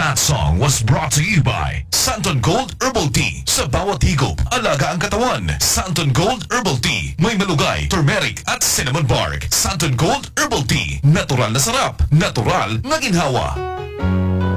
That song was brought to you by Santon Gold Herbal Tea. Sa bawat higop, alaga ang katawan. Santon Gold Herbal Tea. May malugay, turmeric at cinnamon bark. Santon Gold Herbal Tea. Natural na sarap. Natural na ginhawa.